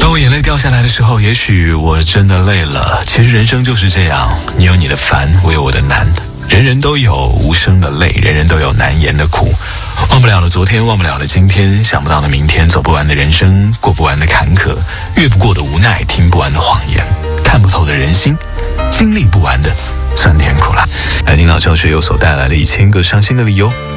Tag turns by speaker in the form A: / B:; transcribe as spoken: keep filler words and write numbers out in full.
A: 当我眼泪掉下来的时候，也许我真的累了。其实人生就是这样，你有你的烦，我有我的难。人人都有无声的泪，人人都有难言的苦。忘不了的昨天，忘不了的今天，想不到的明天，走不完的人生，过不完的坎坷，越不过的无奈，听不完的谎言，看不透的人心，经历不完的酸甜苦辣。来听到教学有所带来的一千个伤心的理由。